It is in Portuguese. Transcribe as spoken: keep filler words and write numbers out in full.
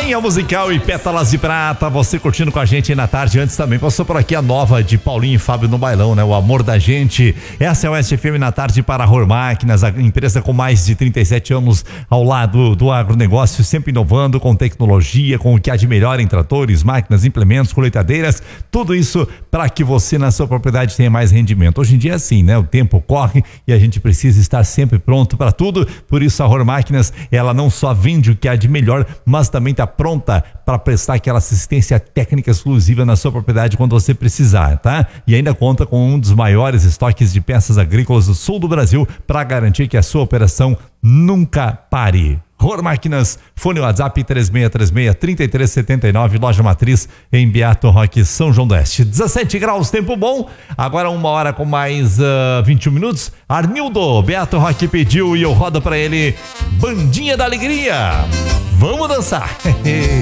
Manhã Musical e Pétalas de Prata, você curtindo com a gente aí na tarde. Antes também passou por aqui a nova de Paulinho e Fábio no bailão, né? O Amor da Gente. Essa é o S F M na tarde para a Ror Máquinas, a empresa com mais de trinta e sete anos ao lado do agronegócio, sempre inovando com tecnologia, com o que há de melhor em tratores, máquinas, implementos, colheitadeiras, tudo isso para que você na sua propriedade tenha mais rendimento. Hoje em dia é assim, né? O tempo corre e a gente precisa estar sempre pronto para tudo. Por isso a Ror Máquinas, ela não só vende o que há de melhor, mas também está pronta para prestar aquela assistência técnica exclusiva na sua propriedade quando você precisar, tá? E ainda conta com um dos maiores estoques de peças agrícolas do sul do Brasil para garantir que a sua operação nunca pare. Ror Máquinas, fone WhatsApp três seis três seis, três três sete nove, loja matriz em Beato Roque, São João do Oeste. dezessete graus, tempo bom. Agora uma hora com mais uh, vinte e um minutos. Arnildo, Beato Roque pediu e eu rodo pra ele Bandinha da Alegria. Vamos dançar.